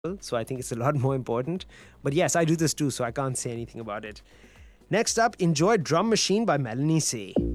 So I think it's a lot more important. But yes, I do this too, so I can't say anything about it. Next up, enjoy Drum Machine by Melanie C.